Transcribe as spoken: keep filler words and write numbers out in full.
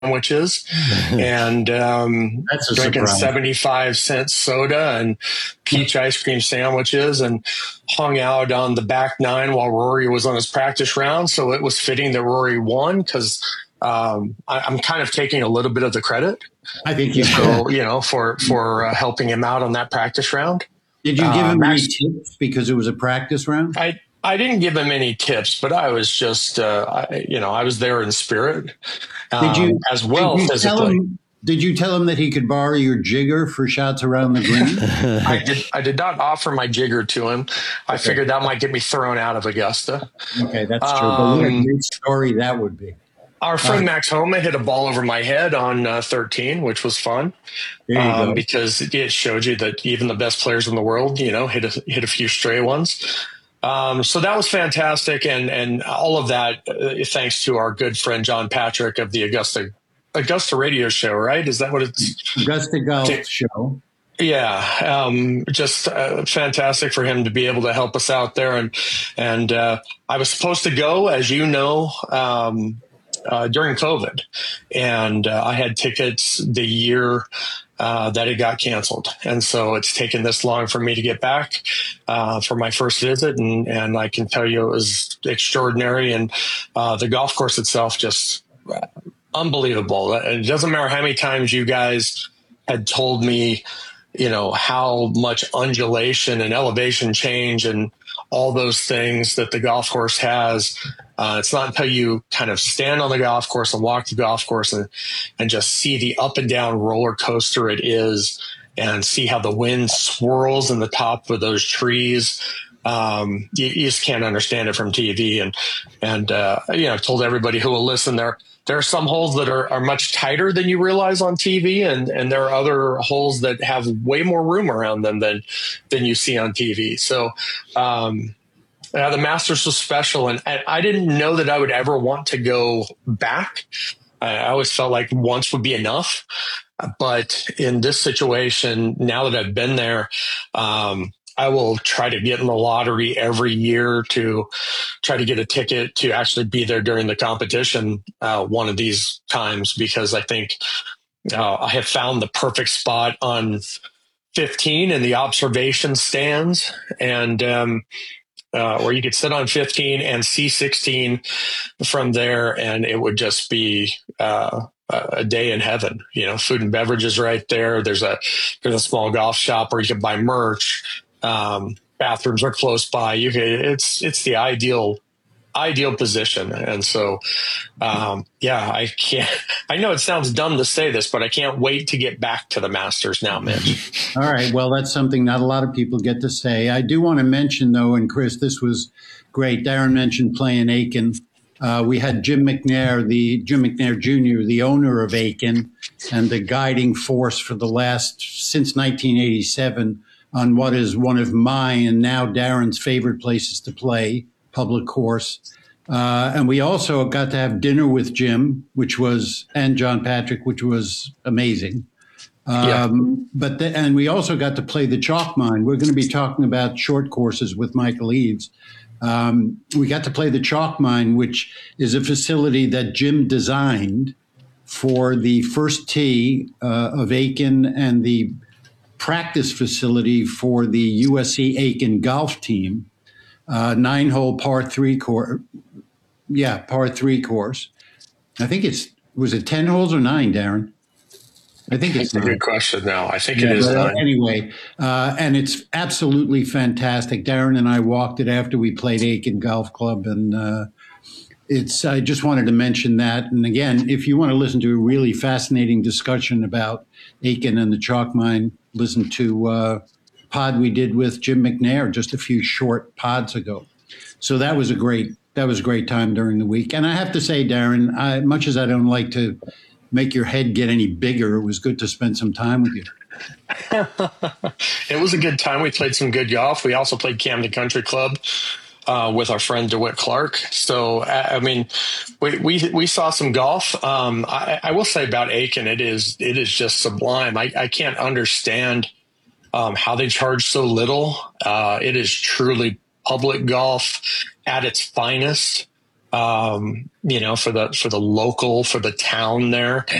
sandwiches and um, That's a drinking surprise. seventy-five cent soda and peach ice cream sandwiches, and hung out on the back nine while Rory was on his practice round. So it was fitting that Rory won, because um, I'm kind of taking a little bit of the credit. I think you So, should. you know, for, for uh, helping him out on that practice round. Did you give Uh, him Max, any tips because it was a practice round? I, I didn't give him any tips, but I was just, uh, I, you know, I was there in spirit, um, Did you as well did you tell physically. him? Did you tell him that he could borrow your jigger for shots around the green? I did. I did not offer my jigger to him. I Okay. figured that might get me thrown out of Augusta. Okay, that's true. But what a Um, great story that would be. Our friend Uh, Max Homa hit a ball over my head on uh, thirteen, which was fun, There you um, go. because it showed you that even the best players in the world, you know, hit a, hit a few stray ones. Um, so that was fantastic, and and all of that uh, thanks to our good friend John Patrick of the Augusta Augusta Radio Show. Right? Is that what it's? Augusta Golf Show. Yeah, um, just uh, fantastic for him to be able to help us out there, and and uh, I was supposed to go, as you know. Um, Uh, during COVID, and uh, I had tickets the year uh, that it got canceled, and so it's taken this long for me to get back uh, for my first visit, and and I can tell you it was extraordinary, and uh, the golf course itself just uh, unbelievable. It doesn't matter how many times you guys had told me, you know, how much undulation and elevation change and all those things that the golf course has. Uh, it's not until you kind of stand on the golf course and walk the golf course and, and just see the up and down roller coaster it is, and see how the wind swirls in the top of those trees. Um, you, you just can't understand it from T V. And, and, uh, you know, I've told everybody who will listen there, there are some holes that are, are much tighter than you realize on T V. And, and there are other holes that have way more room around them than, than you see on T V. So, um, Uh, the Masters was special, and, and I didn't know that I would ever want to go back. I, I always felt like once would be enough. But in this situation, now that I've been there, um, I will try to get in the lottery every year to try to get a ticket to actually be there during the competition uh, one of these times, because I think uh, I have found the perfect spot on fifteen in the observation stands, and um, Uh, where you could sit on fifteen and see sixteen from there, and it would just be uh, a day in heaven. You know, food and beverages right there. There's a there's a small golf shop where you can buy merch. Um, bathrooms are close by. You can, it's it's the ideal ideal position, and so um, yeah, I can't. I know it sounds dumb to say this, but I can't wait to get back to the Masters now, Mitch. All right. Well, that's something not a lot of people get to say. I do want to mention, though, and Chris, this was great. Darren mentioned playing Aiken. Uh, we had Jim McNair, the Jim McNair Junior, the owner of Aiken, and the guiding force for the last since nineteen eighty-seven on what is one of my and now Darren's favorite places to play, public course. Uh, and we also got to have dinner with Jim, which was, and John Patrick, which was amazing. Um, yeah. But the, and we also got to play the chalk mine. We're going to be talking about short courses with Michael Eaves. Um, we got to play the chalk mine, which is a facility that Jim designed for the first tee uh, of Aiken and the practice facility for the U S C Aiken golf team. Uh, nine-hole par three course. Yeah, par three course. I think it's, was it ten holes or nine, Darren? I think it's That's a nine. good question now. I think yeah, it is but nine. Anyway, uh, and it's absolutely fantastic. Darren and I walked it after we played Aiken Golf Club, and uh, it's. I just wanted to mention that. And again, if you want to listen to a really fascinating discussion about Aiken and the chalk mine, listen to uh, pod we did with Jim McNair just a few short pods ago. So that was a great. That was a great time during the week. And I have to say, Darren, I, much as I don't like to make your head get any bigger, it was good to spend some time with you. It was a good time. We played some good golf. We also played Camden Country Club uh, with our friend DeWitt Clark. So, I mean, we we, we saw some golf. Um, I, I will say about Aiken, it is it is just sublime. I, I can't understand um, how they charge so little. Uh, it is truly public golf at its finest. um, you know, for the for the local, for the town there.